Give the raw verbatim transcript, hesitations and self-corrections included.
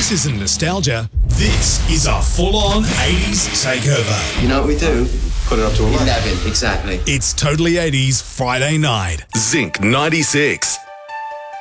This isn't nostalgia. This is a full-on eighties takeover. You know what we do? Put it up to eleven. eleven, exactly. It's Totally eighties Friday night. Zinc ninety-six.